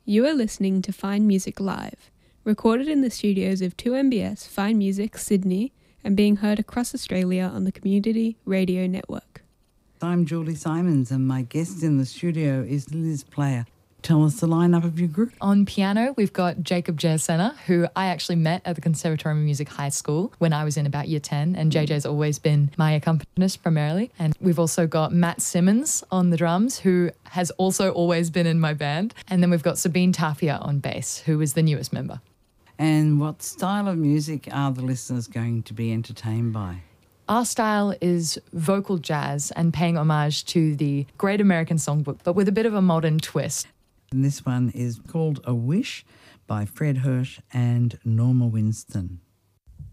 You are listening to Fine Music Live, recorded in the studios of 2MBS Fine Music, Sydney, and being heard across Australia on the Community Radio Network. I'm Julie Simons and my guest in the studio is Liz Player. Tell us the lineup of your group. On piano, we've got Jacob Jayasena, who I actually met at the Conservatorium of Music High School when I was in about year 10, and JJ's always been my accompanist primarily. And we've also got Matt Simmons on the drums, who has also always been in my band. And then we've got Sabine Tafia on bass, who is the newest member. And what style of music are the listeners going to be entertained by? Our style is vocal jazz and paying homage to the Great American Songbook, but with a bit of a modern twist. And this one is called A Wish by Fred Hirsch and Norma Winston.